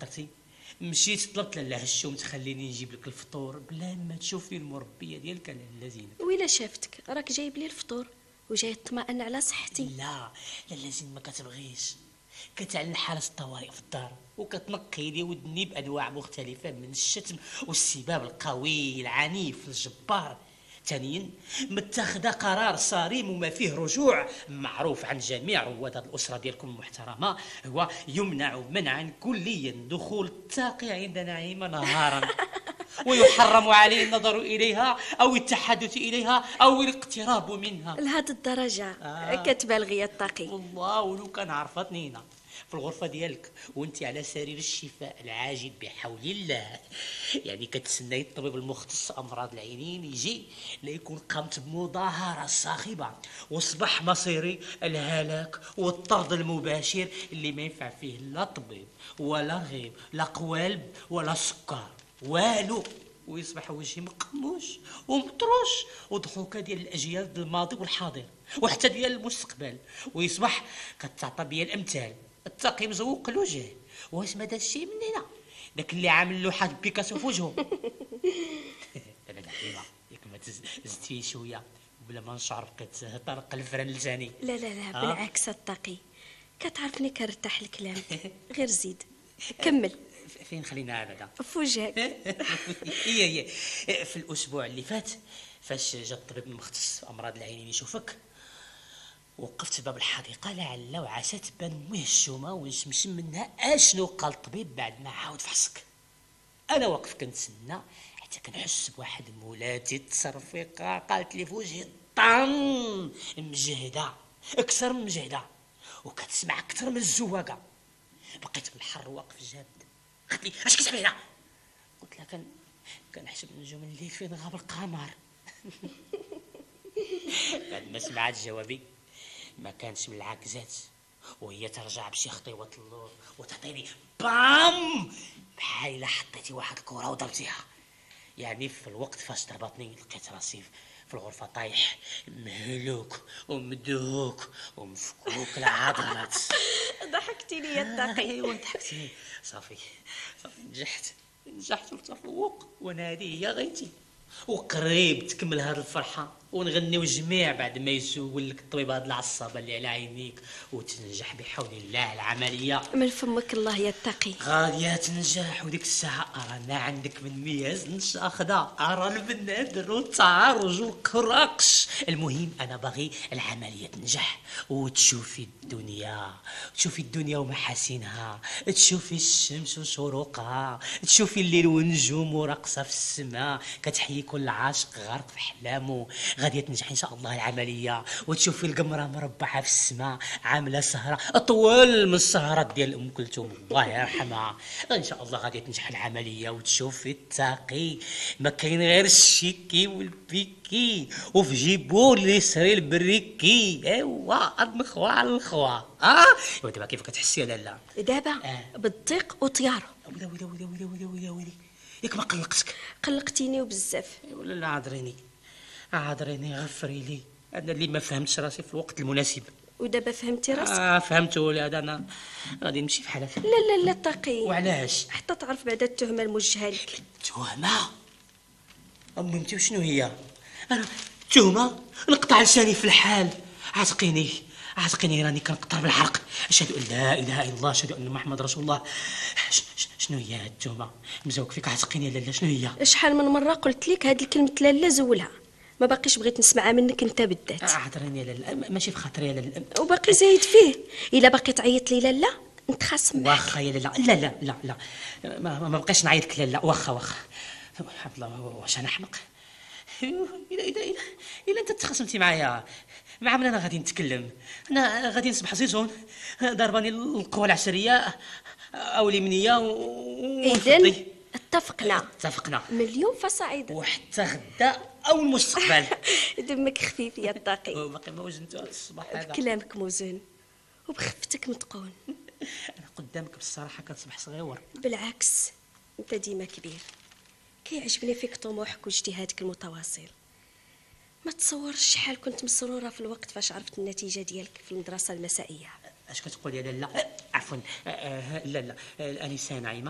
خاطرتي مشيت طلبت لاله هشوم تخليني نجيب لك الفطور بلا ما تشوفي المربيه ديالك لاله زينب. ويلا شافتك راك جايب لي الفطور وجاي تطمئن على صحتي. لا لاله زينب ما كتبغيش، كتعلن حالة الطوارئ في الدار وكتنقي لي ودني بانواع مختلفه من الشتم والسباب القوي العنيف الجبار. ثانيا متخذه قرار صارم وما فيه رجوع، معروف عن جميع رواد الاسره ديالكم المحترمه، هو يمنع منعا كليا دخول التاقي عند نعيمه نهارا ويحرم عليه النظر اليها او التحدث اليها او الاقتراب منها. لهاد الدرجه كتبالغي يا التقي. والله ولو كان عرفتني هنا في الغرفة ديالك وانت على سرير الشفاء العاجل بحول الله، يعني كتسناي الطبيب المختص امراض العينين يجي لا يكون قامت بمظاهرة صاخبة وصبح مصيري الهلاك والطرد المباشر اللي ما ينفع فيه لا طبيب ولا رغيب لا قوالب ولا سكر والو، ويصبح وجهي مقموش ومطروش وضحوكه ديال الاجيال ديال الماضي والحاضر وحتى ديال المستقبل، ويصبح كتعطى بيا الامثال التقي مزوق الوجه. واش ما داش شي مننا داك اللي عامل لوحه بيكاسو في وجهه؟ انا نعيمه ياك ما زدت فيه شويه بلا ما نشعر بقيت طرق الفرن لساني. لا لا لا بالعكس التقي، كتعرفني كنرتاح الكلام. غير زيد كمل. فين خلينا ابدا؟ في وجهك. هي في الاسبوع اللي فات فاش جا الطبيب المختص في امراض العينين يشوفك، وقفت باب الحديقه لعل وعسى تبان مهشومه ونشمشم منها اشنو قال الطبيب بعد ما عاود فحصك. انا واقف كنتسنى حتى كنحس بواحد مولاتي التصرفيقه قالت لي في وجهي طام مجهده اكثر من مجهده وكتسمع اكثر من الزواقه. بقيت بالحر واقف جاد. قالت لي اش كتعمل هنا؟ قلت لها كنحسب نجوم الليل فين غاب القمر. بعد ما سمعت جوابي ما كانش من العكزات وهي ترجع بشي خطيوه اللور وتعطيني بام بحال الا حطيتي واحد الكره وضربتيها. يعني في الوقت فاش ضربتني لقيت راسي في الغرفه طايح مهلوك ومدهوك ومفكوك العضلات. ضحكتيني يا التقي. ايوا ضحكتيني. صافي نجحت والتفوق وانا هذه هي غايتي، وقريب تكمل هذه الفرحه ونغنيو جميع بعد ما يسول لك الطبيب هاد العصابه اللي على عينيك وتنجح بحول الله العمليه. من فمك الله يا التقي. غاديه تنجح وديك الساعه رانا عندك من مياز نشاخده ارى البنادر والتعارج والكراقش. المهم انا باغي العمليه تنجح وتشوفي الدنيا ومحاسنها، تشوفي الشمس وشروقها، تشوفي الليل والنجوم ورقصه في السماء، كتحيي كل عاشق غارق في احلامه. غادي تنجح ان شاء الله العمليه وتشوفي القمره مربعه في السماء عامله سهره اطول من السهرات ديال ام كلثوم الله يرحمها. ان شاء الله غادي تنجح العمليه وتشوفي التاقي ما كاين غير الشيكي والبيكي وفي جيبو اللي يسري البريكي. ايوا المخوه على الخوا. دابا كيف كتحسي يا لاله؟ دابا بالضيق وطياره. ويلي ياك ما قلقتيني وبزاف. ولا لا عذريني غفري لي، انا اللي ما فهمتش راسي في الوقت المناسب. ودابا فهمتي راسك؟ فهمت ولاد. انا غادي نمشي في حالتي. لا تقي. وعلاش؟ حتى تعرف بعدا التهمه الموجهه لك. تهمه؟ امي انت وشنو هي؟ انا تهمه نقطع لساني في الحال. عاتقيني راني كنقطع بالحرق. اشهد ان لا اله الا الله اشهد ان محمد رسول الله. شنو هي هاد التهمه؟ مزوق فيك عاتقيني لاله. شنو هي؟ شحال من مره قلت لك هاد الكلمه لاله زولها، ما باقيش بغيت نسمعها منك انت بالذات. عذريني يا لاله ماشي في خاطري يا لاله. وباقي زايد فيه. الا باقي تعيط لي لاله نتخاصم معاك. واخا يا لاله. لا ما بقيش نعيط لك لاله. واخا عبد الله واش انا احمق؟ الا انت تخاصمتي معايا مع من انا غادي نتكلم؟ انا غادي نصبح زيزون ضرباني القوه العسريه او اليمنيه اذن اتفقنا مليون فصاعد وحتى غدا او المستقبل. دمك خفيف يا الطاقي. باقي ما وزنتو هذا الصباح هذا. كلامك موزون وبخفتك متقون. انا قدامك بالصراحه كتصبح صغيور. بالعكس انت ديما كبير. كيعجبني فيك طموحك واجتهادك المتواصل. ما تصورش شحال كنت مسروره في الوقت فاش عرفت النتيجه ديالك في المدرسه المسائيه. اش كتقول يا لاله؟ عفوا لا الانسه نعيمه